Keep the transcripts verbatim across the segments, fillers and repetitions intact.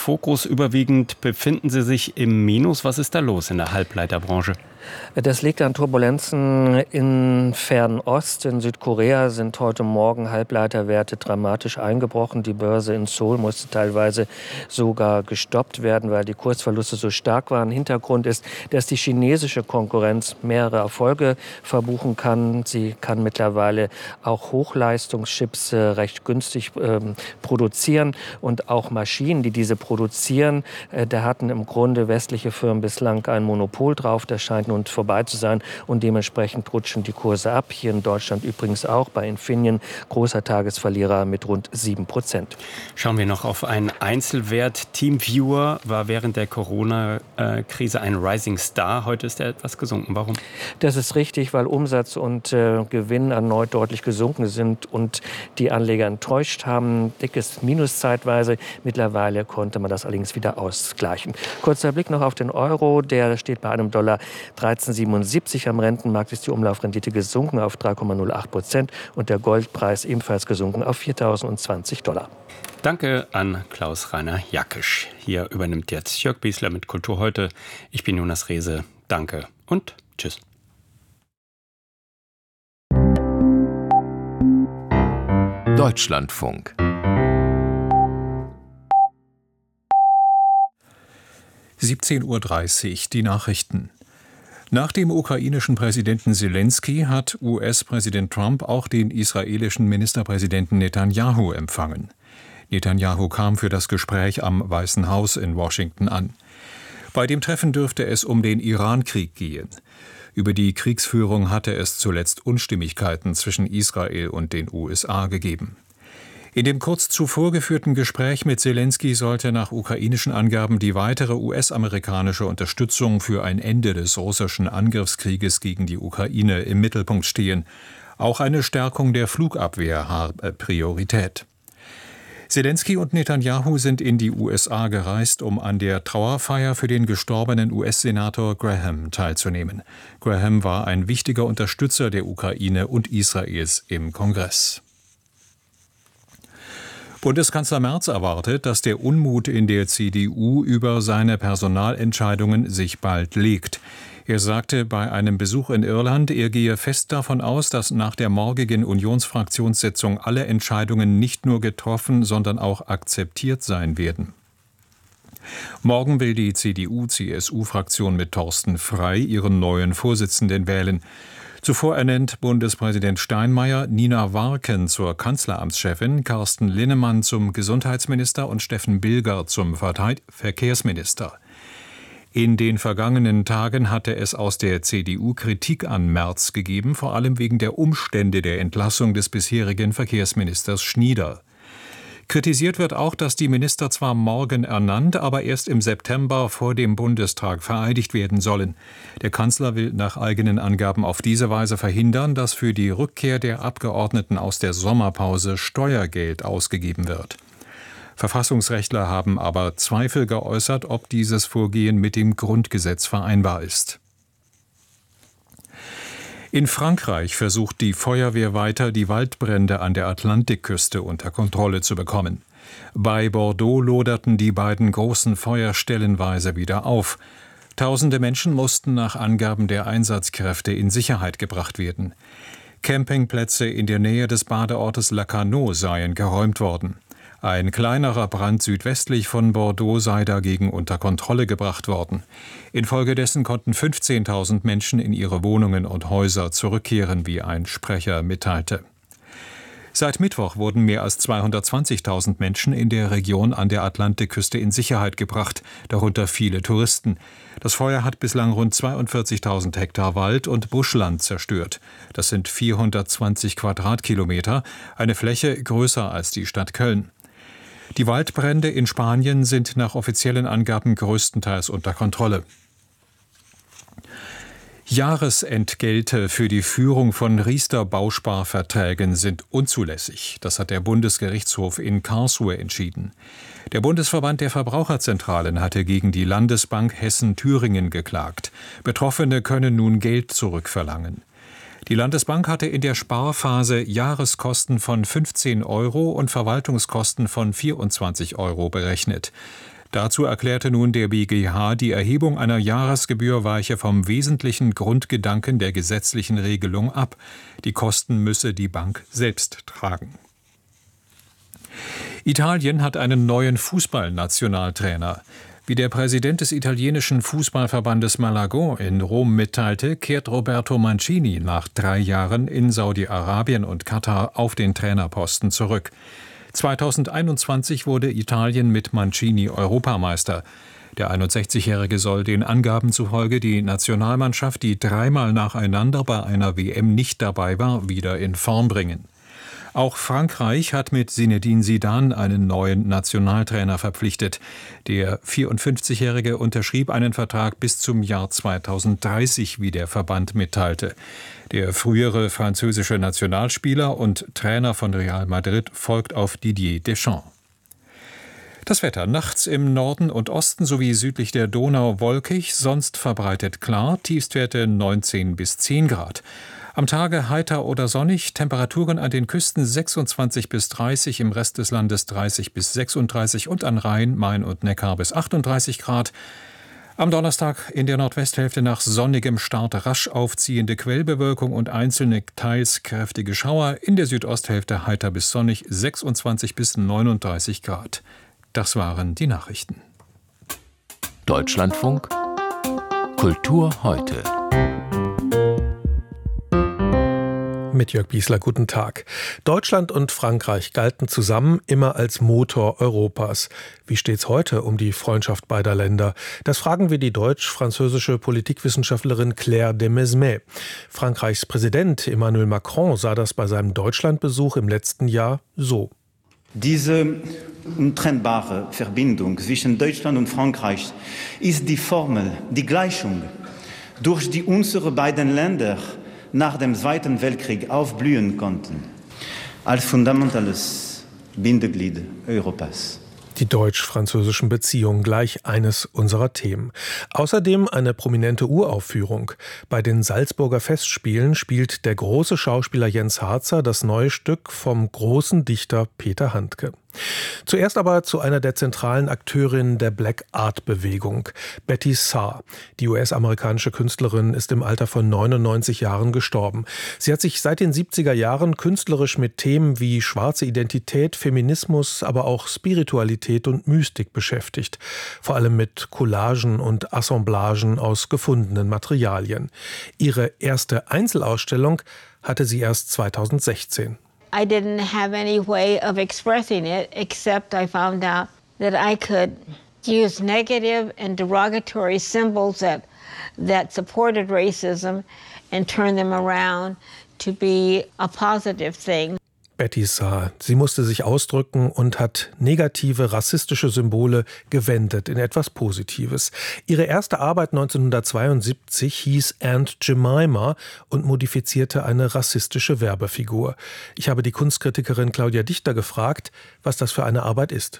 Fokus überwiegend befinden Sie sich im Minus. Was ist da los in der Halbleiterbranche? Das liegt an Turbulenzen in Fernost. In Südkorea sind heute Morgen Halbleiterwerte dramatisch eingebrochen. Die Börse in Seoul musste teilweise sogar gestoppt werden, weil die Kursverluste so stark waren. Hintergrund ist, dass die chinesische Konkurrenz mehrere Erfolge verbuchen kann. Sie kann mittlerweile auch Hochleistungschips äh, recht günstig ähm, produzieren. Und auch Maschinen, die diese produzieren, äh, da hatten im Grunde westliche Firmen bislang ein Monopol drauf. Das scheint nun vorbei zu sein und dementsprechend rutschen die Kurse ab. Hier in Deutschland übrigens auch bei Infineon, großer Tagesverlierer mit rund sieben Prozent. Schauen wir noch auf einen Einzelwert. TeamViewer war während der Corona-Krise ein Rising Star. Heute ist er etwas gesunken. Warum? Das ist richtig, weil Umsatz und äh, Gewinn erneut deutlich gesunken sind und die Anleger enttäuscht haben. Dickes Minus zeitweise. Mittlerweile konnte man das allerdings wieder ausgleichen. Kurzer Blick noch auf den Euro. Der steht bei einem Dollar dreizehn Komma siebenundsiebzig. Am Rentenmarkt ist die Umlaufrendite gesunken auf drei Komma null acht Prozent und der Goldpreis ebenfalls gesunken auf viertausendzwanzig Dollar. Danke an Klaus-Rainer Jackisch. Hier übernimmt jetzt Jörg Biesler mit Kultur heute. Ich bin Jonas Rehse. Danke und tschüss. Deutschlandfunk. siebzehn Uhr dreißig, die Nachrichten. Nach dem ukrainischen Präsidenten Selenskyj hat U S-Präsident Trump auch den israelischen Ministerpräsidenten Netanjahu empfangen. Netanjahu kam für das Gespräch am Weißen Haus in Washington an. Bei dem Treffen dürfte es um den Iran-Krieg gehen. Über die Kriegsführung hatte es zuletzt Unstimmigkeiten zwischen Israel und den U S A gegeben. In dem kurz zuvor geführten Gespräch mit Selenskyj sollte nach ukrainischen Angaben die weitere U S-amerikanische Unterstützung für ein Ende des russischen Angriffskrieges gegen die Ukraine im Mittelpunkt stehen. Auch eine Stärkung der Flugabwehr habe Priorität. Selenskyj und Netanjahu sind in die U S A gereist, um an der Trauerfeier für den gestorbenen U S-Senator Graham teilzunehmen. Graham war ein wichtiger Unterstützer der Ukraine und Israels im Kongress. Bundeskanzler Merz erwartet, dass der Unmut in der C D U über seine Personalentscheidungen sich bald legt. Er sagte bei einem Besuch in Irland, er gehe fest davon aus, dass nach der morgigen Unionsfraktionssitzung alle Entscheidungen nicht nur getroffen, sondern auch akzeptiert sein werden. Morgen will die C D U-C S U-Fraktion mit Thorsten Frey ihren neuen Vorsitzenden wählen. Zuvor ernennt Bundespräsident Steinmeier Nina Warken zur Kanzleramtschefin, Carsten Linnemann zum Gesundheitsminister und Steffen Bilger zum Verkehrsminister. In den vergangenen Tagen hatte es aus der C D U Kritik an Merz gegeben, vor allem wegen der Umstände der Entlassung des bisherigen Verkehrsministers Schnieder. Kritisiert wird auch, dass die Minister zwar morgen ernannt, aber erst im September vor dem Bundestag vereidigt werden sollen. Der Kanzler will nach eigenen Angaben auf diese Weise verhindern, dass für die Rückkehr der Abgeordneten aus der Sommerpause Steuergeld ausgegeben wird. Verfassungsrechtler haben aber Zweifel geäußert, ob dieses Vorgehen mit dem Grundgesetz vereinbar ist. In Frankreich versucht die Feuerwehr weiter, die Waldbrände an der Atlantikküste unter Kontrolle zu bekommen. Bei Bordeaux loderten die beiden großen Feuer stellenweise wieder auf. Tausende Menschen mussten nach Angaben der Einsatzkräfte in Sicherheit gebracht werden. Campingplätze in der Nähe des Badeortes Lacanau seien geräumt worden. Ein kleinerer Brand südwestlich von Bordeaux sei dagegen unter Kontrolle gebracht worden. Infolgedessen konnten fünfzehntausend Menschen in ihre Wohnungen und Häuser zurückkehren, wie ein Sprecher mitteilte. Seit Mittwoch wurden mehr als zweihundertzwanzigtausend Menschen in der Region an der Atlantikküste in Sicherheit gebracht, darunter viele Touristen. Das Feuer hat bislang rund zweiundvierzigtausend Hektar Wald und Buschland zerstört. Das sind vierhundertzwanzig Quadratkilometer, eine Fläche größer als die Stadt Köln. Die Waldbrände in Spanien sind nach offiziellen Angaben größtenteils unter Kontrolle. Jahresentgelte für die Führung von Riester-Bausparverträgen sind unzulässig. Das hat der Bundesgerichtshof in Karlsruhe entschieden. Der Bundesverband der Verbraucherzentralen hatte gegen die Landesbank Hessen-Thüringen geklagt. Betroffene können nun Geld zurückverlangen. Die Landesbank hatte in der Sparphase Jahreskosten von fünfzehn Euro und Verwaltungskosten von vierundzwanzig Euro berechnet. Dazu erklärte nun der B G H, die Erhebung einer Jahresgebühr weiche vom wesentlichen Grundgedanken der gesetzlichen Regelung ab. Die Kosten müsse die Bank selbst tragen. Italien hat einen neuen Fußballnationaltrainer. Wie der Präsident des italienischen Fußballverbandes Malagon in Rom mitteilte, kehrt Roberto Mancini nach drei Jahren in Saudi-Arabien und Katar auf den Trainerposten zurück. zweitausendeinundzwanzig wurde Italien mit Mancini Europameister. Der einundsechzigjährige soll den Angaben zufolge die Nationalmannschaft, die dreimal nacheinander bei einer W M nicht dabei war, wieder in Form bringen. Auch Frankreich hat mit Zinedine Zidane einen neuen Nationaltrainer verpflichtet. Der vierundfünfzigjährige unterschrieb einen Vertrag bis zum Jahr zweitausenddreißig, wie der Verband mitteilte. Der frühere französische Nationalspieler und Trainer von Real Madrid folgt auf Didier Deschamps. Das Wetter: nachts im Norden und Osten sowie südlich der Donau wolkig, sonst verbreitet klar, Tiefstwerte neunzehn bis zehn Grad. Am Tage heiter oder sonnig, Temperaturen an den Küsten sechsundzwanzig bis dreißig, im Rest des Landes dreißig bis sechsunddreißig und an Rhein, Main und Neckar bis achtunddreißig Grad. Am Donnerstag in der Nordwesthälfte nach sonnigem Start rasch aufziehende Quellbewölkung und einzelne teils kräftige Schauer, in der Südosthälfte heiter bis sonnig, sechsundzwanzig bis neununddreißig Grad. Das waren die Nachrichten. Deutschlandfunk Kultur heute. Mit Jörg Biesler, guten Tag. Deutschland und Frankreich galten zusammen immer als Motor Europas. Wie steht's heute um die Freundschaft beider Länder? Das fragen wir die deutsch-französische Politikwissenschaftlerin Claire de Mesmet. Frankreichs Präsident Emmanuel Macron sah das bei seinem Deutschlandbesuch im letzten Jahr so. Diese untrennbare Verbindung zwischen Deutschland und Frankreich ist die Formel, die Gleichung, durch die unsere beiden Länder nach dem Zweiten Weltkrieg aufblühen konnten, als fundamentales Bindeglied Europas. Die deutsch-französischen Beziehungen, gleich eines unserer Themen. Außerdem eine prominente Uraufführung. Bei den Salzburger Festspielen spielt der große Schauspieler Jens Harzer das neue Stück vom großen Dichter Peter Handke. Zuerst aber zu einer der zentralen Akteurinnen der Black Art Bewegung, Betty Saar. Die U S-amerikanische Künstlerin ist im Alter von neunundneunzig Jahren gestorben. Sie hat sich seit den siebziger Jahren künstlerisch mit Themen wie schwarze Identität, Feminismus, aber auch Spiritualität und Mystik beschäftigt. Vor allem mit Collagen und Assemblagen aus gefundenen Materialien. Ihre erste Einzelausstellung hatte sie erst zweitausendsechzehn. I didn't have any way of expressing it, except I found out that I could use negative and derogatory symbols that, that supported racism and turn them around to be a positive thing. Betty Saar. Sie musste sich ausdrücken und hat negative rassistische Symbole gewendet in etwas Positives. Ihre erste Arbeit neunzehnhundertzweiundsiebzig hieß Aunt Jemima und modifizierte eine rassistische Werbefigur. Ich habe die Kunstkritikerin Claudia Dichter gefragt, was das für eine Arbeit ist.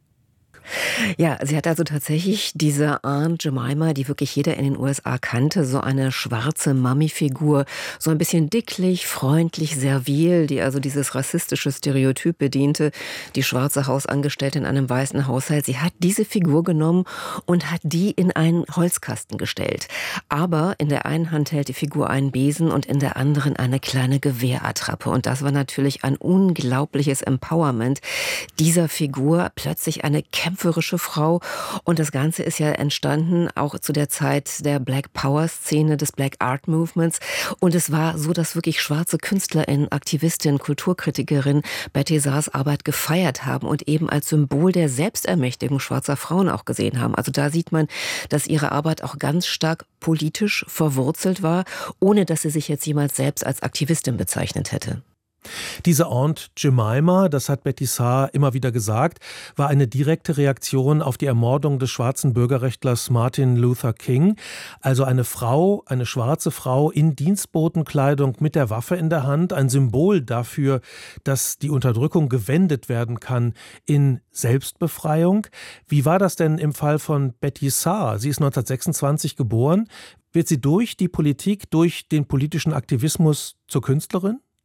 Ja, sie hat also tatsächlich diese Aunt Jemima, die wirklich jeder in den U S A kannte, so eine schwarze Mami-Figur, so ein bisschen dicklich, freundlich, servil, die also dieses rassistische Stereotyp bediente, die schwarze Hausangestellte in einem weißen Haushalt. Sie hat diese Figur genommen und hat die in einen Holzkasten gestellt. Aber in der einen Hand hält die Figur einen Besen und in der anderen eine kleine Gewehrattrappe. Und das war natürlich ein unglaubliches Empowerment dieser Figur, plötzlich eine kämpferische Frau. Und das Ganze ist ja entstanden auch zu der Zeit der Black Power-Szene, des Black Art Movements. Und es war so, dass wirklich schwarze KünstlerInnen, Aktivistinnen, Kulturkritikerinnen Betty Saars Arbeit gefeiert haben und eben als Symbol der Selbstermächtigung schwarzer Frauen auch gesehen haben. Also da sieht man, dass ihre Arbeit auch ganz stark politisch verwurzelt war, ohne dass sie sich jetzt jemals selbst als Aktivistin bezeichnet hätte. Diese Aunt Jemima, das hat Betty Saar immer wieder gesagt, war eine direkte Reaktion auf die Ermordung des schwarzen Bürgerrechtlers Martin Luther King. Also eine Frau, eine schwarze Frau in Dienstbotenkleidung mit der Waffe in der Hand, ein Symbol dafür, dass die Unterdrückung gewendet werden kann in Selbstbefreiung. Wie war das denn im Fall von Betty Saar? Sie ist neunzehnhundertsechsundzwanzig geboren. Wird sie durch die Politik, durch den politischen Aktivismus zur Künstlerin?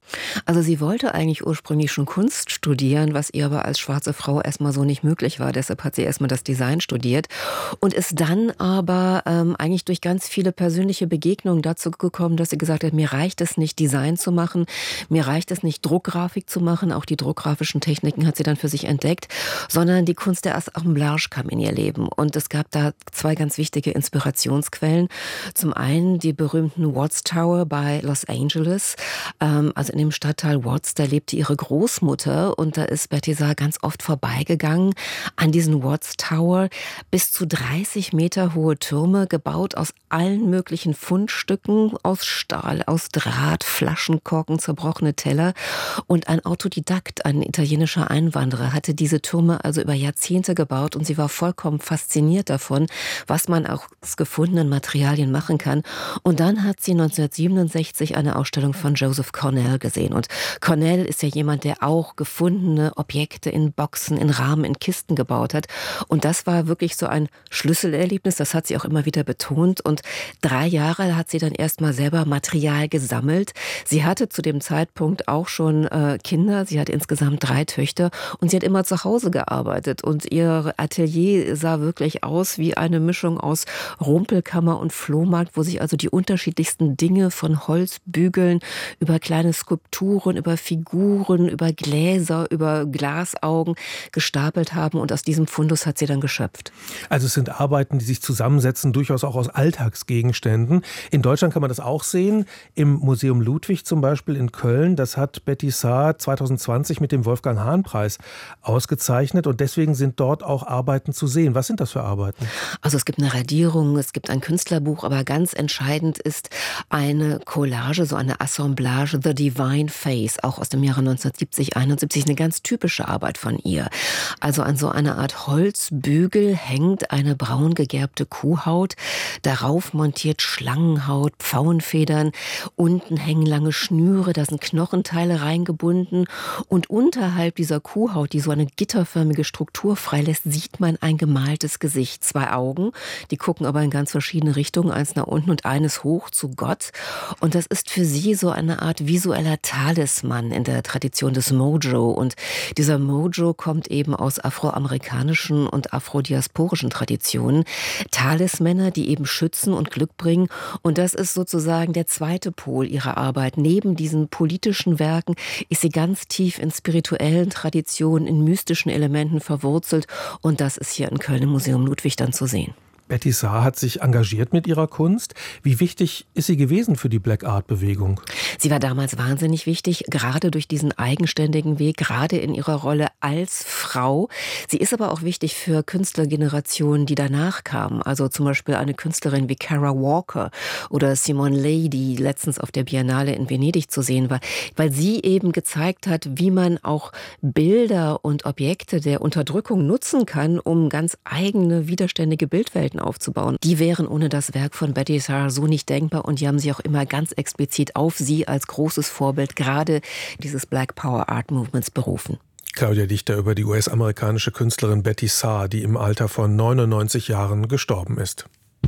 Also sie wollte eigentlich ursprünglich schon Kunst studieren, was ihr aber als schwarze Frau erstmal so nicht möglich war. Deshalb hat sie erstmal das Design studiert und ist dann aber ähm, eigentlich durch ganz viele persönliche Begegnungen dazu gekommen, dass sie gesagt hat, mir reicht es nicht, Design zu machen, mir reicht es nicht, Druckgrafik zu machen, auch die druckgrafischen Techniken hat sie dann für sich entdeckt, sondern die Kunst der Assemblage kam in ihr Leben. Und es gab da zwei ganz wichtige Inspirationsquellen. Zum einen die berühmten Watts Tower bei Los Angeles, ähm, also in dem Stadtteil Watts, da lebte ihre Großmutter und da ist Betty Saar ganz oft vorbeigegangen an diesen Watts Tower. Bis zu dreißig Meter hohe Türme, gebaut aus allen möglichen Fundstücken, aus Stahl, aus Draht, Flaschenkorken, zerbrochene Teller. Und ein Autodidakt, ein italienischer Einwanderer, hatte diese Türme also über Jahrzehnte gebaut und sie war vollkommen fasziniert davon, was man auch aus gefundenen Materialien machen kann. Und dann hat sie neunzehnhundertsiebenundsechzig eine Ausstellung von Joseph Cornell gesehen. Und Cornell ist ja jemand, der auch gefundene Objekte in Boxen, in Rahmen, in Kisten gebaut hat. Und das war wirklich so ein Schlüsselerlebnis, das hat sie auch immer wieder betont. Und drei Jahre hat sie dann erstmal selber Material gesammelt. Sie hatte zu dem Zeitpunkt auch schon äh, Kinder, sie hatte insgesamt drei Töchter und sie hat immer zu Hause gearbeitet. Und ihr Atelier sah wirklich aus wie eine Mischung aus Rumpelkammer und Flohmarkt, wo sich also die unterschiedlichsten Dinge von Holzbügeln über kleine Skulpturen, über Figuren, über Gläser, über Glasaugen gestapelt haben und aus diesem Fundus hat sie dann geschöpft. Also es sind Arbeiten, die sich zusammensetzen, durchaus auch aus Alltagsgegenständen. In Deutschland kann man das auch sehen, im Museum Ludwig zum Beispiel in Köln. Das hat Betty Saar zweitausendzwanzig mit dem Wolfgang-Hahn-Preis ausgezeichnet und deswegen sind dort auch Arbeiten zu sehen. Was sind das für Arbeiten? Also es gibt eine Radierung, es gibt ein Künstlerbuch, aber ganz entscheidend ist eine Collage, so eine Assemblage, The Divine Face, auch aus dem Jahre neunzehnhundertsiebzig, einundsiebzig, eine ganz typische Arbeit von ihr. Also an so einer Art Holzbügel hängt eine braun gegerbte Kuhhaut, darauf montiert Schlangenhaut, Pfauenfedern, unten hängen lange Schnüre, da sind Knochenteile reingebunden und unterhalb dieser Kuhhaut, die so eine gitterförmige Struktur freilässt, sieht man ein gemaltes Gesicht. Zwei Augen, die gucken aber in ganz verschiedene Richtungen, eins nach unten und eines hoch zu Gott. Und das ist für sie so eine Art visueller Talisman in der Tradition des Mojo. Und dieser Mojo kommt eben aus afroamerikanischen und afrodiasporischen Traditionen. Talismänner, die eben schützen und Glück bringen. Und das ist sozusagen der zweite Pol ihrer Arbeit. Neben diesen politischen Werken ist sie ganz tief in spirituellen Traditionen, in mystischen Elementen verwurzelt. Und das ist hier in Köln im Museum Ludwig dann zu sehen. Betty Saar hat sich engagiert mit ihrer Kunst. Wie wichtig ist sie gewesen für die Black Art Bewegung? Sie war damals wahnsinnig wichtig, gerade durch diesen eigenständigen Weg, gerade in ihrer Rolle als Frau. Sie ist aber auch wichtig für Künstlergenerationen, die danach kamen. Also zum Beispiel eine Künstlerin wie Kara Walker oder Simone Leigh, die letztens auf der Biennale in Venedig zu sehen war, weil sie eben gezeigt hat, wie man auch Bilder und Objekte der Unterdrückung nutzen kann, um ganz eigene, widerständige Bildwelten aufzubauen. Die wären ohne das Werk von Betty Saar so nicht denkbar und die haben sich auch immer ganz explizit auf sie als großes Vorbild gerade dieses Black Power Art Movements berufen. Claudia Dichter über die U S-amerikanische Künstlerin Betty Saar, die im Alter von neunundneunzig Jahren gestorben ist.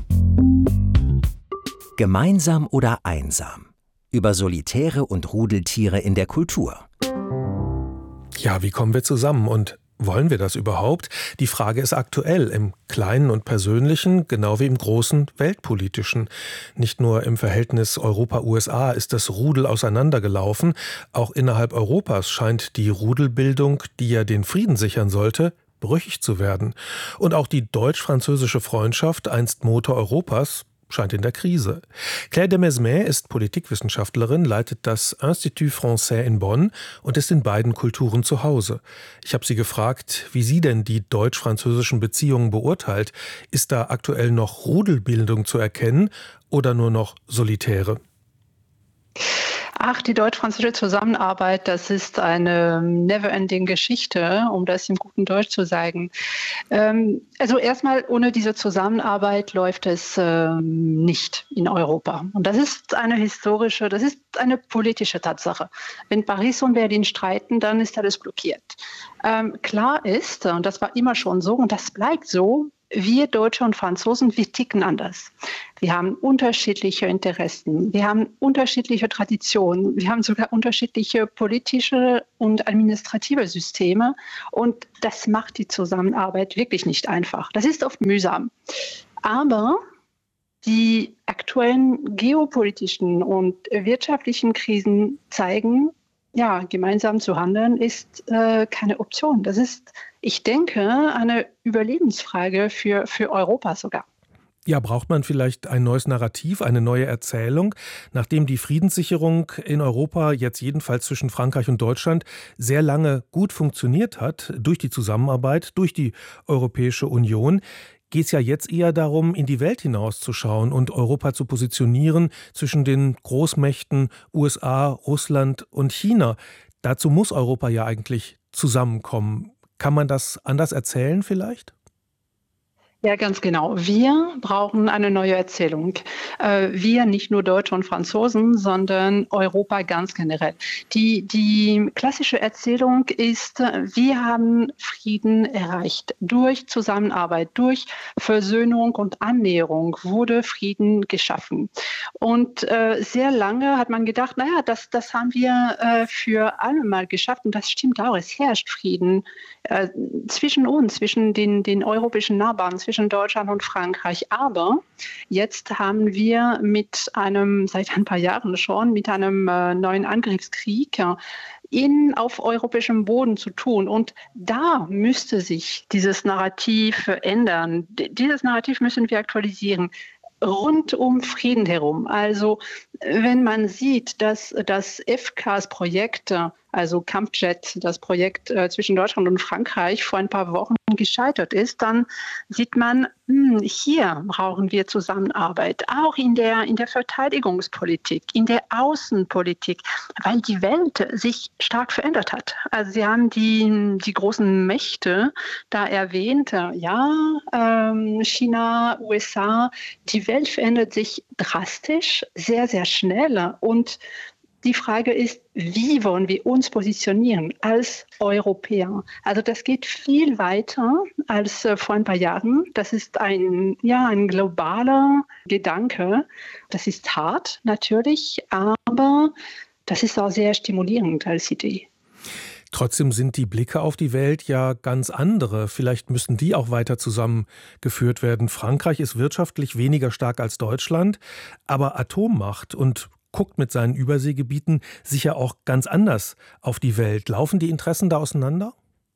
Gemeinsam oder einsam? Über Solitäre und Rudeltiere in der Kultur. Ja, wie kommen wir zusammen und wollen wir das überhaupt? Die Frage ist aktuell im Kleinen und Persönlichen, genau wie im Großen Weltpolitischen. Nicht nur im Verhältnis Europa-U S A ist das Rudel auseinandergelaufen, auch innerhalb Europas scheint die Rudelbildung, die ja den Frieden sichern sollte, brüchig zu werden. Und auch die deutsch-französische Freundschaft, einst Motor Europas, scheint in der Krise. Claire de Mesmer ist Politikwissenschaftlerin, leitet das Institut Français in Bonn und ist in beiden Kulturen zu Hause. Ich habe sie gefragt, wie sie denn die deutsch-französischen Beziehungen beurteilt. Ist da aktuell noch Rudelbildung zu erkennen oder nur noch Solitäre? Ach, die deutsch-französische Zusammenarbeit, das ist eine never-ending Geschichte, um das im guten Deutsch zu sagen. Ähm, also erstmal, ohne diese Zusammenarbeit läuft es ähm, nicht in Europa. Und das ist eine historische, das ist eine politische Tatsache. Wenn Paris und Berlin streiten, dann ist alles blockiert. Ähm, klar ist, und das war immer schon so, und das bleibt so, wir Deutsche und Franzosen, wir ticken anders. Wir haben unterschiedliche Interessen, wir haben unterschiedliche Traditionen, wir haben sogar unterschiedliche politische und administrative Systeme und das macht die Zusammenarbeit wirklich nicht einfach. Das ist oft mühsam. Aber die aktuellen geopolitischen und wirtschaftlichen Krisen zeigen, ja, gemeinsam zu handeln ist äh, keine Option. Das ist, ich denke, eine Überlebensfrage für, für Europa sogar. Ja, braucht man vielleicht ein neues Narrativ, eine neue Erzählung, nachdem die Friedenssicherung in Europa jetzt jedenfalls zwischen Frankreich und Deutschland sehr lange gut funktioniert hat, durch die Zusammenarbeit, durch die Europäische Union, geht es ja jetzt eher darum, in die Welt hinauszuschauen und Europa zu positionieren zwischen den Großmächten U S A, Russland und China. Dazu muss Europa ja eigentlich zusammenkommen. Kann man das anders erzählen vielleicht? Ja, ganz genau. Wir brauchen eine neue Erzählung. Wir, nicht nur Deutsche und Franzosen, sondern Europa ganz generell. Die, die klassische Erzählung ist, wir haben Frieden erreicht. Durch Zusammenarbeit, durch Versöhnung und Annäherung wurde Frieden geschaffen. Und äh, sehr lange hat man gedacht, naja, das, das haben wir äh, für alle mal geschafft. Und das stimmt auch, es herrscht Frieden äh, zwischen uns, zwischen den, den europäischen Nachbarn, zwischen Deutschland und Frankreich. Aber jetzt haben wir mit einem, seit ein paar Jahren schon, mit einem äh, neuen Angriffskrieg äh, in, auf europäischem Boden zu tun. Und da müsste sich dieses Narrativ ändern. D- dieses Narrativ müssen wir aktualisieren. Rund um Frieden herum. Also wenn man sieht, dass das F C A S-Projekt, also Kampfjet, das Projekt äh, zwischen Deutschland und Frankreich vor ein paar Wochen gescheitert ist, dann sieht man, mh, hier brauchen wir Zusammenarbeit, auch in der, in der Verteidigungspolitik, in der Außenpolitik, weil die Welt sich stark verändert hat. Also Sie haben die, die großen Mächte da erwähnt, ja, ähm, China, U S A, die Welt verändert sich drastisch, sehr, sehr schnell und die Frage ist, wie wollen wir uns positionieren als Europäer? Also das geht viel weiter als äh, vor ein paar Jahren. Das ist ein, ja, ein globaler Gedanke. Das ist hart natürlich, aber das ist auch sehr stimulierend als Idee. Trotzdem sind die Blicke auf die Welt ja ganz andere. Vielleicht müssen die auch weiter zusammengeführt werden. Frankreich ist wirtschaftlich weniger stark als Deutschland, aber Atommacht und guckt mit seinen Überseegebieten sicher auch ganz anders auf die Welt. Laufen die Interessen da auseinander?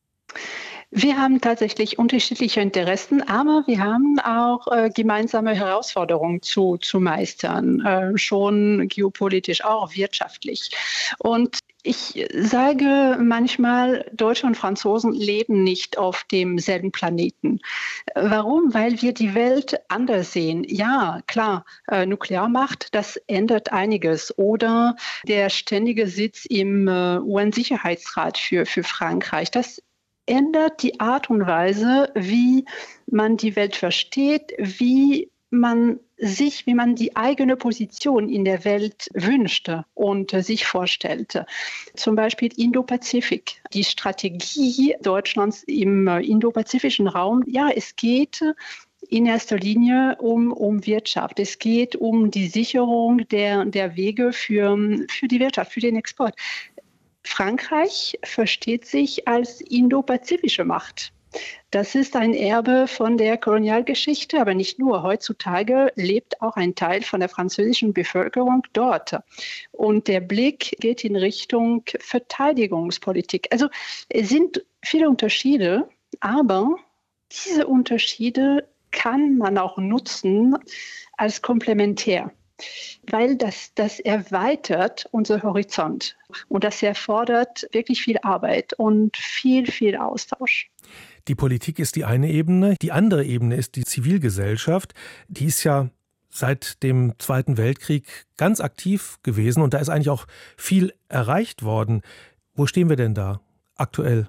Wir haben tatsächlich unterschiedliche Interessen, aber wir haben auch äh, gemeinsame Herausforderungen zu, zu meistern, äh, schon geopolitisch, auch wirtschaftlich. Und ich sage manchmal, Deutsche und Franzosen leben nicht auf demselben Planeten. Warum? Weil wir die Welt anders sehen. Ja, klar, äh, Nuklearmacht, das ändert einiges. Oder der ständige Sitz im äh, U N-Sicherheitsrat für, für Frankreich, das ändert die Art und Weise, wie man die Welt versteht, wie man sich, wie man die eigene Position in der Welt wünschte und äh, sich vorstellte. Zum Beispiel Indo-Pazifik, die Strategie Deutschlands im äh, indopazifischen Raum. Ja, es geht in erster Linie um, um Wirtschaft. Es geht um die Sicherung der, der Wege für, für die Wirtschaft, für den Export. Frankreich versteht sich als indopazifische Macht. Das ist ein Erbe von der Kolonialgeschichte, aber nicht nur. Heutzutage lebt auch ein Teil von der französischen Bevölkerung dort. Und der Blick geht in Richtung Verteidigungspolitik. Also es sind viele Unterschiede, aber diese Unterschiede kann man auch nutzen als komplementär. Weil das, das erweitert unser Horizont und das erfordert wirklich viel Arbeit und viel, viel Austausch. Die Politik ist die eine Ebene, die andere Ebene ist die Zivilgesellschaft. Die ist ja seit dem Zweiten Weltkrieg ganz aktiv gewesen und da ist eigentlich auch viel erreicht worden. Wo stehen wir denn da aktuell?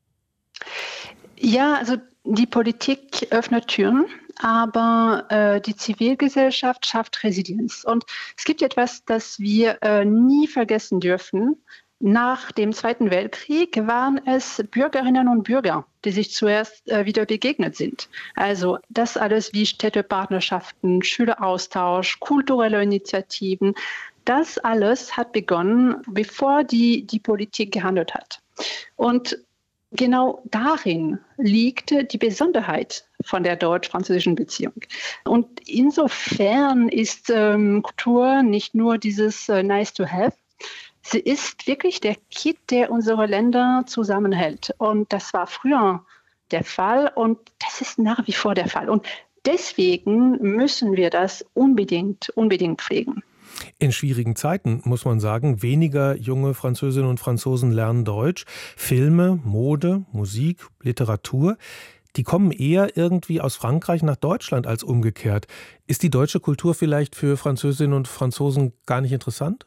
Ja, also die Politik öffnet Türen, aber äh, die Zivilgesellschaft schafft Resilienz. Und es gibt etwas, das wir äh, nie vergessen dürfen. Nach dem Zweiten Weltkrieg waren es Bürgerinnen und Bürger, die sich zuerst äh, wieder begegnet sind. Also das alles wie Städtepartnerschaften, Schüleraustausch, kulturelle Initiativen, das alles hat begonnen, bevor die, die Politik gehandelt hat. Und genau darin liegt die Besonderheit von der deutsch-französischen Beziehung. Und insofern ist ähm, Kultur nicht nur dieses äh, nice to have, sie ist wirklich der Kitt, der unsere Länder zusammenhält. Und das war früher der Fall und das ist nach wie vor der Fall. Und deswegen müssen wir das unbedingt, unbedingt pflegen. In schwierigen Zeiten, muss man sagen, weniger junge Französinnen und Franzosen lernen Deutsch. Filme, Mode, Musik, Literatur, die kommen eher irgendwie aus Frankreich nach Deutschland als umgekehrt. Ist die deutsche Kultur vielleicht für Französinnen und Franzosen gar nicht interessant?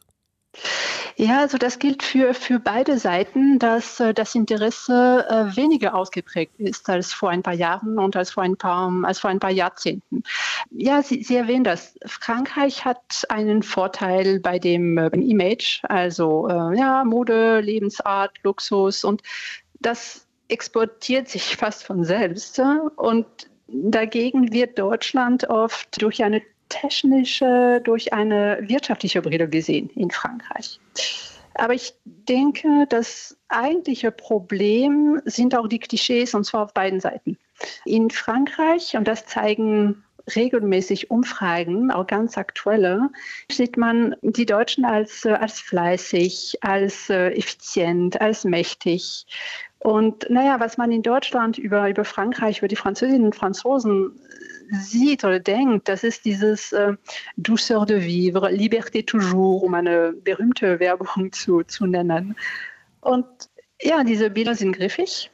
Ja, also das gilt für, für beide Seiten, dass äh, das Interesse äh, weniger ausgeprägt ist als vor ein paar Jahren und als vor ein paar, als vor ein paar Jahrzehnten. Ja, Sie, Sie erwähnen das. Frankreich hat einen Vorteil bei dem äh, Image, also äh, ja, Mode, Lebensart, Luxus, und das exportiert sich fast von selbst. Und dagegen wird Deutschland oft durch eine technische, durch eine wirtschaftliche Brille gesehen in Frankreich. Aber ich denke, das eigentliche Problem sind auch die Klischees, und zwar auf beiden Seiten. In Frankreich, und das zeigen regelmäßig Umfragen, auch ganz aktuelle, sieht man die Deutschen als, als fleißig, als effizient, als mächtig. Und naja, was man in Deutschland über, über Frankreich, über die Französinnen und Franzosen sieht oder denkt, das ist dieses äh, Douceur de vivre, Liberté toujours, um eine berühmte Werbung zu, zu nennen. Und ja, diese Bilder sind griffig,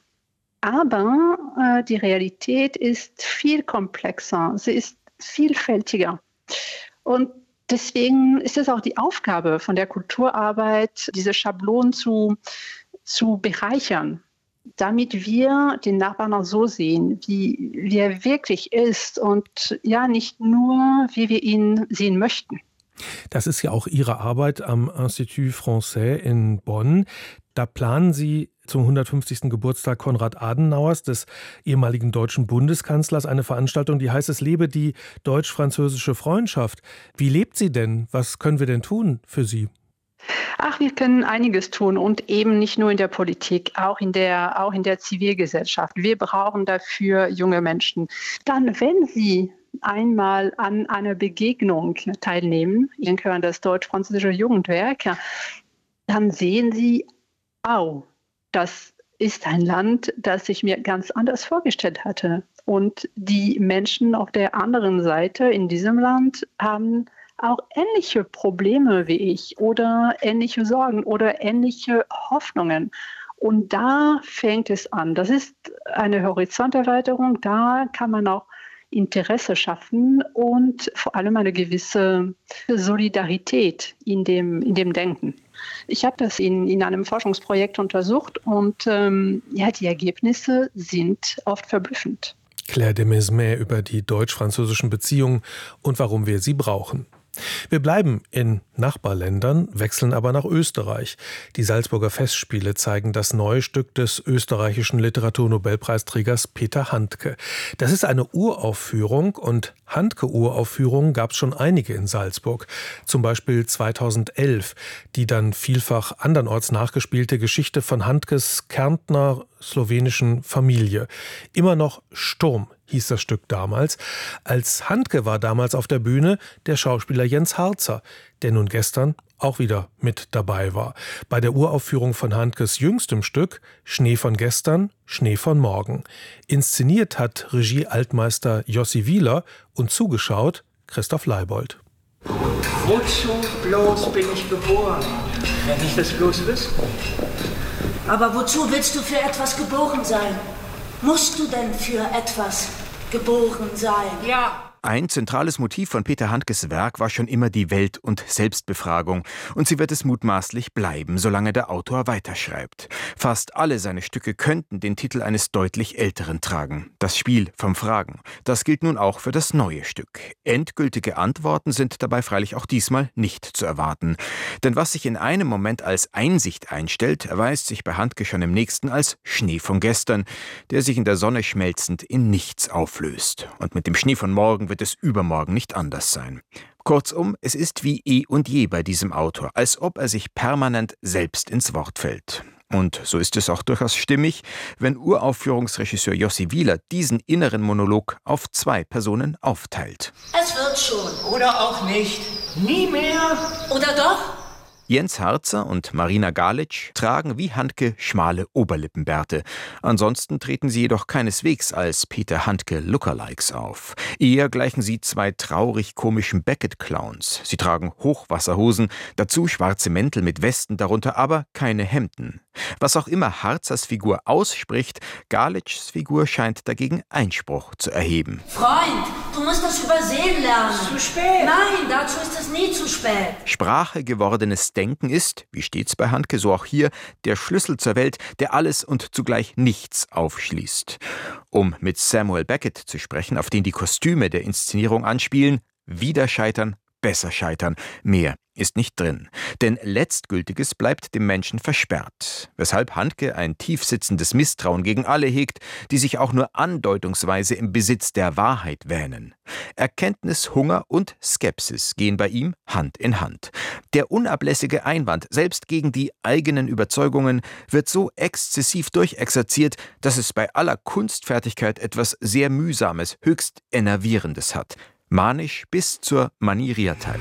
aber äh, die Realität ist viel komplexer, sie ist vielfältiger. Und deswegen ist es auch die Aufgabe von der Kulturarbeit, diese Schablonen zu, zu bereichern, damit wir den Nachbarn auch so sehen, wie, wie er wirklich ist und ja, nicht nur, wie wir ihn sehen möchten. Das ist ja auch Ihre Arbeit am Institut Français in Bonn. Da planen Sie zum hundertfünfzigsten Geburtstag Konrad Adenauers, des ehemaligen deutschen Bundeskanzlers, eine Veranstaltung, die heißt, es lebe die deutsch-französische Freundschaft. Wie lebt sie denn? Was können wir denn tun für sie? Ach, wir können einiges tun und eben nicht nur in der Politik, auch in der, auch in der Zivilgesellschaft. Wir brauchen dafür junge Menschen. Dann, wenn sie einmal an einer Begegnung teilnehmen, ich denke an das deutsch-französische Jugendwerk, dann sehen sie, au, das ist ein Land, das ich mir ganz anders vorgestellt hatte. Und die Menschen auf der anderen Seite in diesem Land haben auch ähnliche Probleme wie ich oder ähnliche Sorgen oder ähnliche Hoffnungen. Und da fängt es an. Das ist eine Horizonterweiterung. Da kann man auch Interesse schaffen und vor allem eine gewisse Solidarität in dem, in dem Denken. Ich habe das in, in einem Forschungsprojekt untersucht und ähm, ja, die Ergebnisse sind oft verblüffend. Claire de Mesmer über die deutsch-französischen Beziehungen und warum wir sie brauchen. Wir bleiben in Nachbarländern, wechseln aber nach Österreich. Die Salzburger Festspiele zeigen das neue Stück des österreichischen Literaturnobelpreisträgers Peter Handke. Das ist eine Uraufführung und Handke-Uraufführungen gab es schon einige in Salzburg. Zum Beispiel zweitausendelf, die dann vielfach andernorts nachgespielte Geschichte von Handkes Kärntner slowenischen Familie. Immer noch Sturm hieß das Stück damals. Als Handke war damals auf der Bühne der Schauspieler Jens Harzer, der nun gestern auch wieder mit dabei war. Bei der Uraufführung von Handkes jüngstem Stück Schnee von gestern, Schnee von morgen. Inszeniert hat Regie-Altmeister Jossi Wieler und zugeschaut Christoph Leibold. Wozu bloß bin ich geboren, wenn ich das bloß wüsste? Aber wozu willst du für etwas geboren sein? Musst du denn für etwas geboren sein? Ja. Ein zentrales Motiv von Peter Handkes Werk war schon immer die Welt- und Selbstbefragung. Und sie wird es mutmaßlich bleiben, solange der Autor weiterschreibt. Fast alle seine Stücke könnten den Titel eines deutlich älteren tragen. Das Spiel vom Fragen. Das gilt nun auch für das neue Stück. Endgültige Antworten sind dabei freilich auch diesmal nicht zu erwarten. Denn was sich in einem Moment als Einsicht einstellt, erweist sich bei Handke schon im nächsten als Schnee von gestern, der sich in der Sonne schmelzend in nichts auflöst. Und mit dem Schnee von morgen wird es übermorgen nicht anders sein. Kurzum, es ist wie eh und je bei diesem Autor, als ob er sich permanent selbst ins Wort fällt. Und so ist es auch durchaus stimmig, wenn Uraufführungsregisseur Jossi Wieler diesen inneren Monolog auf zwei Personen aufteilt. Es wird schon. Oder auch nicht. Nie mehr. Oder doch? Jens Harzer und Marina Galic tragen wie Handke schmale Oberlippenbärte. Ansonsten treten sie jedoch keineswegs als Peter Handke Lookalikes auf. Eher gleichen sie zwei traurig komischen Beckett-Clowns. Sie tragen Hochwasserhosen, dazu schwarze Mäntel mit Westen, darunter aber keine Hemden. Was auch immer Harzers Figur ausspricht, Galics Figur scheint dagegen Einspruch zu erheben. Freund, du musst das übersehen lernen. Zu spät. Nein, dazu ist es nie zu spät. Sprache gewordenes Denken ist, wie stets bei Handke, so auch hier, der Schlüssel zur Welt, der alles und zugleich nichts aufschließt. Um mit Samuel Beckett zu sprechen, auf den die Kostüme der Inszenierung anspielen, wieder scheitern, besser scheitern, mehr ist nicht drin. Denn Letztgültiges bleibt dem Menschen versperrt, weshalb Handke ein tiefsitzendes Misstrauen gegen alle hegt, die sich auch nur andeutungsweise im Besitz der Wahrheit wähnen. Erkenntnis, Hunger und Skepsis gehen bei ihm Hand in Hand. Der unablässige Einwand, selbst gegen die eigenen Überzeugungen, wird so exzessiv durchexerziert, dass es bei aller Kunstfertigkeit etwas sehr Mühsames, höchst Enervierendes hat. Manisch bis zur Manieriertheit.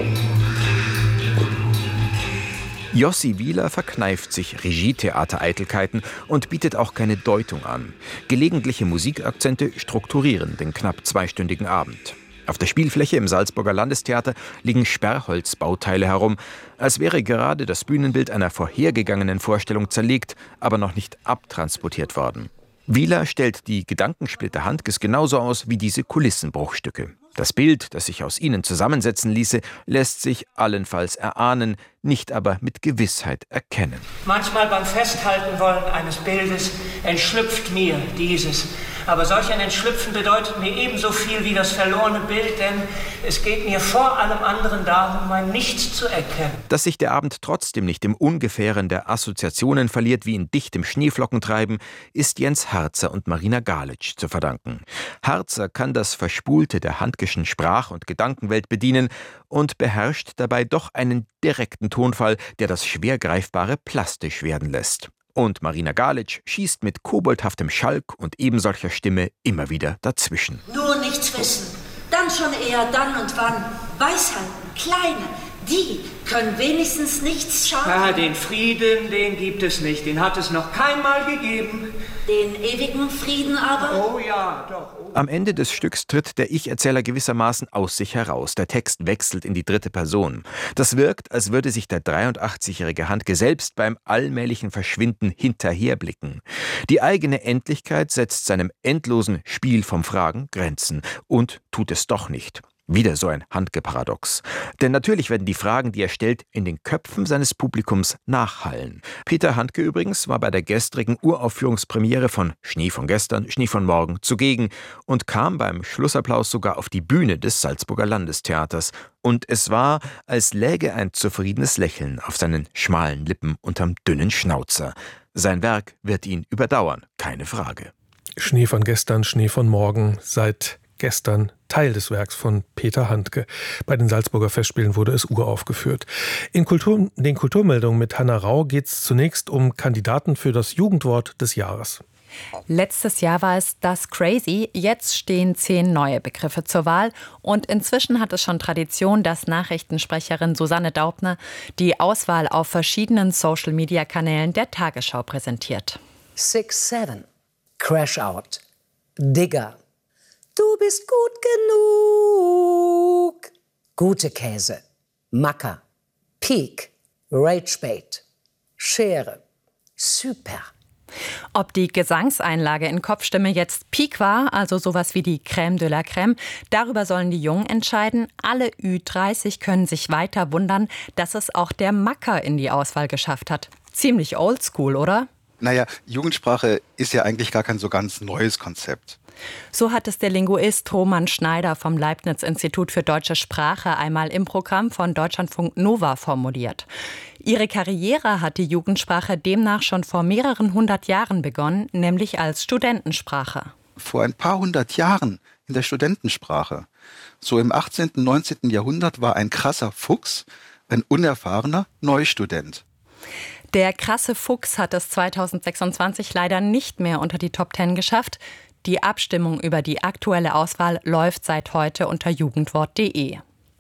Jossi Wieler verkneift sich Regietheater-Eitelkeiten und bietet auch keine Deutung an. Gelegentliche Musikakzente strukturieren den knapp zweistündigen Abend. Auf der Spielfläche im Salzburger Landestheater liegen Sperrholzbauteile herum, als wäre gerade das Bühnenbild einer vorhergegangenen Vorstellung zerlegt, aber noch nicht abtransportiert worden. Wieler stellt die Gedankensplitter Handkes genauso aus wie diese Kulissenbruchstücke. Das Bild, das sich aus ihnen zusammensetzen ließe, lässt sich allenfalls erahnen, nicht aber mit Gewissheit erkennen. Manchmal beim Festhalten wollen eines Bildes entschlüpft mir dieses. Aber solch ein Entschlüpfen bedeutet mir ebenso viel wie das verlorene Bild, denn es geht mir vor allem anderen darum, mein Nichts zu erkennen. Dass sich der Abend trotzdem nicht im Ungefähren der Assoziationen verliert wie in dichtem Schneeflockentreiben, ist Jens Harzer und Marina Galic zu verdanken. Harzer kann das Verspulte der handkischen Sprach- und Gedankenwelt bedienen und beherrscht dabei doch einen direkten Tonfall, der das Schwergreifbare plastisch werden lässt. Und Marina Galic schießt mit koboldhaftem Schalk und ebensolcher Stimme immer wieder dazwischen. Nur nichts wissen, dann schon eher dann und wann. Weisheiten, kleine, die können wenigstens nichts schaden. Ah, den Frieden, den gibt es nicht, den hat es noch keinmal gegeben. Den ewigen Frieden aber? Oh ja, doch. Oh. Am Ende des Stücks tritt der Ich-Erzähler gewissermaßen aus sich heraus. Der Text wechselt in die dritte Person. Das wirkt, als würde sich der dreiundachtzigjährige Handke selbst beim allmählichen Verschwinden hinterherblicken. Die eigene Endlichkeit setzt seinem endlosen Spiel vom Fragen Grenzen und tut es doch nicht. Wieder so ein Handke-Paradox. Denn natürlich werden die Fragen, die er stellt, in den Köpfen seines Publikums nachhallen. Peter Handke übrigens war bei der gestrigen Uraufführungspremiere von Schnee von gestern, Schnee von morgen zugegen und kam beim Schlussapplaus sogar auf die Bühne des Salzburger Landestheaters. Und es war, als läge ein zufriedenes Lächeln auf seinen schmalen Lippen unterm dünnen Schnauzer. Sein Werk wird ihn überdauern, keine Frage. Schnee von gestern, Schnee von morgen, seit gestern Teil des Werks von Peter Handke. Bei den Salzburger Festspielen wurde es uraufgeführt. In Kultur, den Kulturmeldungen mit Hanna Rau geht es zunächst um Kandidaten für das Jugendwort des Jahres. Letztes Jahr war es das Crazy, jetzt stehen zehn neue Begriffe zur Wahl und inzwischen hat es schon Tradition, dass Nachrichtensprecherin Susanne Daubner die Auswahl auf verschiedenen Social-Media-Kanälen der Tagesschau präsentiert. six seven, Crash Out, Digger, Du bist gut genug, Gute Käse, Macker, Peak, Ragebait, Schere, Super. Ob die Gesangseinlage in Kopfstimme jetzt Peak war, also sowas wie die Crème de la Crème, darüber sollen die Jungen entscheiden. Alle Ü dreißig können sich weiter wundern, dass es auch der Macker in die Auswahl geschafft hat. Ziemlich oldschool, oder? Naja, Jugendsprache ist ja eigentlich gar kein so ganz neues Konzept. So hat es der Linguist Roman Schneider vom Leibniz-Institut für deutsche Sprache einmal im Programm von Deutschlandfunk Nova formuliert. Ihre Karriere hat die Jugendsprache demnach schon vor mehreren hundert Jahren begonnen, nämlich als Studentensprache. Vor ein paar hundert Jahren in der Studentensprache. So im achtzehnten, neunzehnten Jahrhundert war ein krasser Fuchs ein unerfahrener Neustudent. Der krasse Fuchs hat es zweitausendsechsundzwanzig leider nicht mehr unter die Top Ten geschafft. Die Abstimmung über die aktuelle Auswahl läuft seit heute unter jugendwort punkt de.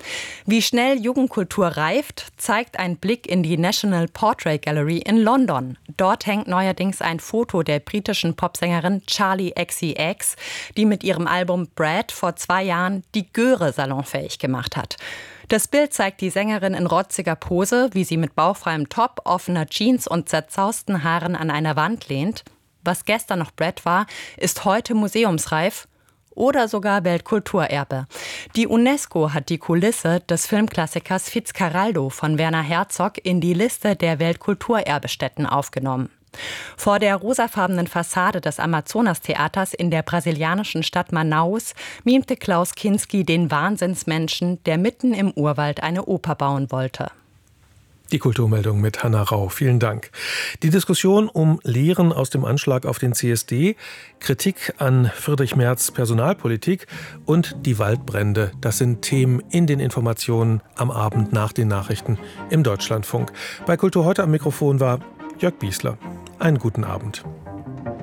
Wie schnell Jugendkultur reift, zeigt ein Blick in die National Portrait Gallery in London. Dort hängt neuerdings ein Foto der britischen Popsängerin Charli X C X, die mit ihrem Album Brad vor zwei Jahren die Göre salonfähig gemacht hat. Das Bild zeigt die Sängerin in rotziger Pose, wie sie mit bauchfreiem Top, offener Jeans und zerzausten Haaren an einer Wand lehnt. Was gestern noch Brad war, ist heute museumsreif oder sogar Weltkulturerbe. Die UNESCO hat die Kulisse des Filmklassikers Fitzcarraldo von Werner Herzog in die Liste der Weltkulturerbestätten aufgenommen. Vor der rosafarbenen Fassade des Amazonas-Theaters in der brasilianischen Stadt Manaus mimte Klaus Kinski den Wahnsinnsmenschen, der mitten im Urwald eine Oper bauen wollte. Die Kulturmeldung mit Hanna Rau. Vielen Dank. Die Diskussion um Lehren aus dem Anschlag auf den C S D, Kritik an Friedrich Merz Personalpolitik und die Waldbrände, das sind Themen in den Informationen am Abend nach den Nachrichten im Deutschlandfunk. Bei Kultur heute am Mikrofon war Jörg Biesler. Einen guten Abend.